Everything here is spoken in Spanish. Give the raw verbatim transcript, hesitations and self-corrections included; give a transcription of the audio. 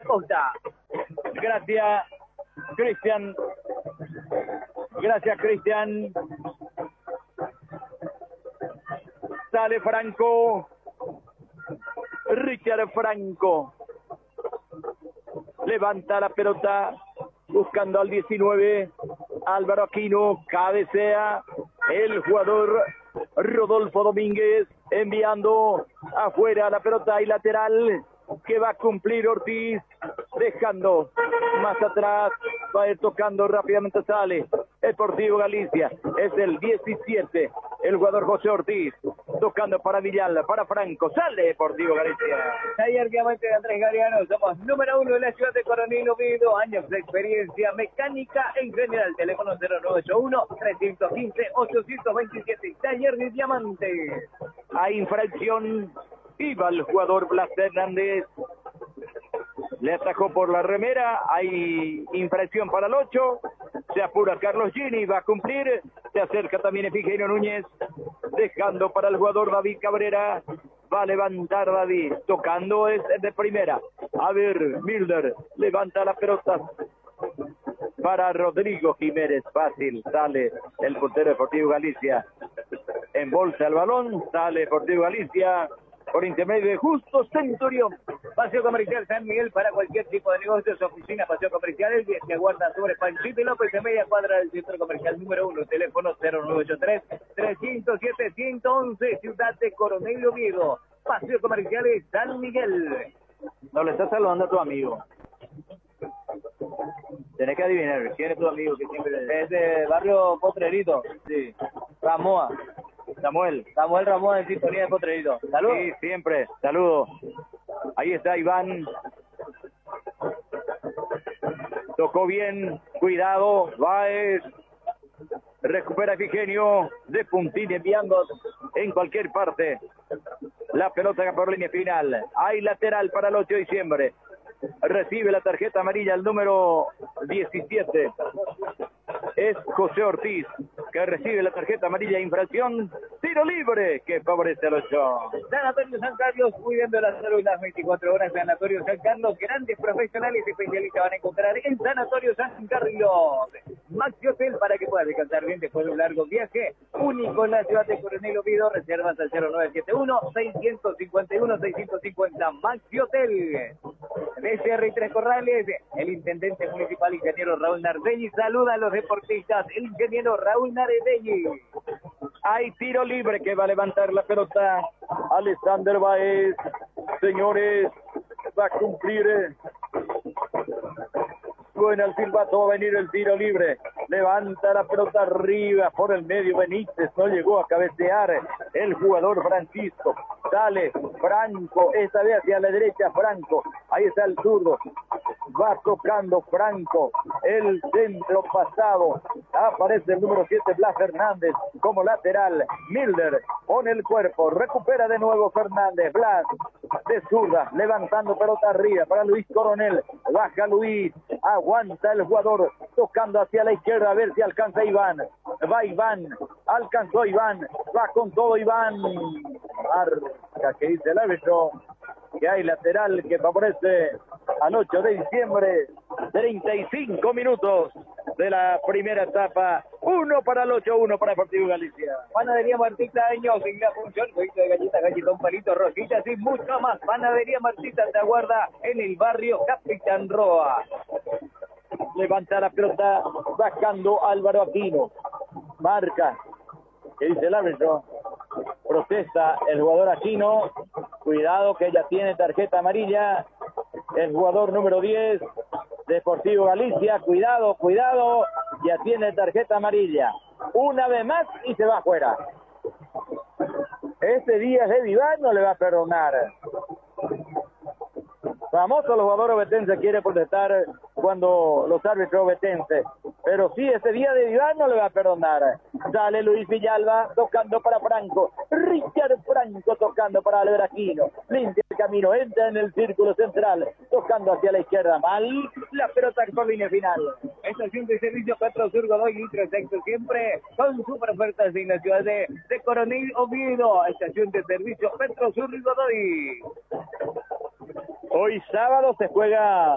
Acosta. Gracias, Cristian. Gracias, Cristian. Sale Franco. Richard Franco. Levanta la pelota. Buscando al diecinueve. Álvaro Aquino. Cabecea. El jugador Rodolfo Domínguez. Enviando afuera la pelota y lateral. Que va a cumplir Ortiz. Dejando más atrás. Va a ir tocando rápidamente. Sale Deportivo Galicia. Es el diecisiete. El jugador José Ortiz. Tocando para Villalba. Para Franco. Sale Deportivo Galicia. Taller Diamante de Andrés Galeano. Somos número uno en la ciudad de Coronel Oviedo. Años de experiencia mecánica en general. Teléfono cero nueve ocho uno, tres uno cinco, ocho dos siete. Taller de Diamante. Hay infracción. Iba el jugador Blas Hernández. Le atajó por la remera. Hay infracción para el ocho. Se apura Carlos Gini. Va a cumplir. Se acerca también Efigenio Núñez. Dejando para el jugador David Cabrera. Va a levantar David. Tocando es de primera. A ver, Milder. Levanta la pelota. Para Rodrigo Jiménez. Fácil. Sale el portero Deportivo Galicia. Embolsa el balón. Sale Deportivo Galicia. Por intermedio de Justo Centurión. Paseo Comercial San Miguel para cualquier tipo de negocios, oficina, paseo comercial, el que se aguarda sobre Panchito y López en media cuadra del centro comercial número uno, teléfono cero nueve ocho tres, tres cero siete, uno uno uno, ciudad de Coronel Oviedo. Paseo Comercial San Miguel. No le estás saludando a tu amigo. Tenés que adivinar, ¿quién es tu amigo que siempre... Es de barrio Potrerito. Sí. Ramoa. Samuel. Samuel Ramón en sintonía de Potrerito. Saludos. Sí, siempre. Saludos. Ahí está Iván. Tocó bien. Cuidado. Baez. Recupera Efigenio. De puntín enviando en cualquier parte. La pelota por línea final. Hay lateral para el ocho de diciembre. Recibe la tarjeta amarilla el número diecisiete. Es José Ortiz, que recibe la tarjeta amarilla. Infracción, tiro libre, que favorece al ocho. Sanatorio San Carlos, cuidando la salud las veinticuatro horas. Sanatorio San Carlos, grandes profesionales y especialistas van a encontrar en Sanatorio San Carlos. Maxi Hotel para que puedas descansar bien después de un largo viaje. Único en la ciudad de Coronel Oviedo. Reservas al cero nueve siete uno, seis cinco uno, seis cinco cero. Maxi Hotel. D C R y Tres Corrales, el intendente municipal, ingeniero Raúl Nardelli, saluda a los deportistas, el ingeniero Raúl Nardelli. Hay tiro libre que va a levantar la pelota Alexander Baez. Señores, va a cumplir. Suena el silbato, va a venir el tiro libre. Levanta la pelota arriba por el medio. Benítez no llegó a cabecear. El jugador Francisco. Sale Franco, esta vez hacia la derecha Franco. Ahí está el zurdo. Va tocando Franco. El centro pasado. Aparece el número siete, Blas Fernández, como lateral. Milder pone el cuerpo. Recupera de nuevo Fernández. Blas de zurda. Levantando pelota arriba para Luis Coronel. Baja Luis. Aguanta el jugador. Tocando hacia la izquierda. A ver si alcanza Iván. Va Iván. Alcanzó Iván. Va con todo Iván. Marca que dice el árbitro. Que hay lateral que favorece al ocho de diciembre. treinta y cinco minutos de la primera etapa. Uno para el ocho, uno para Deportivo Galicia. Panadería Martita Años en la función. Jueguito de galletas, galletón, palito, rosquitas y mucho más. Panadería Martita te aguarda en el barrio Capitán Roa. Levanta la pelota, bajando Álvaro Aquino. Marca. ¿Qué dice el árbitro? Protesta el jugador Aquino. Cuidado que ya tiene tarjeta amarilla. El jugador número diez, Deportivo Galicia. Cuidado, cuidado. Ya tiene tarjeta amarilla. Una vez más y se va afuera. Este día de Iván no le va a perdonar. Famoso los jugadores obetenses quiere protestar cuando los árbitros obetenses. Pero sí, ese día de Iván no le va a perdonar. Sale Luis Villalba tocando para Franco. Richard Franco tocando para Álvaro Aquino. Limpia el camino, entra en el círculo central. Tocando hacia la izquierda. Mal la pelota por línea final. Estación de servicio Petro Sur Godoy, litro exacto siempre. Con super ofertas en la ciudad de, de Coronel Oviedo. Estación de servicio Petro Sur Godoy. Hoy sábado se juega